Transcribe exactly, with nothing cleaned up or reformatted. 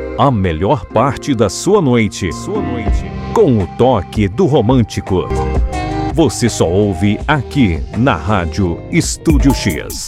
A melhor parte da sua noite. Sua noite. Com o toque do romântico. Você só ouve aqui na Rádio Estúdio X.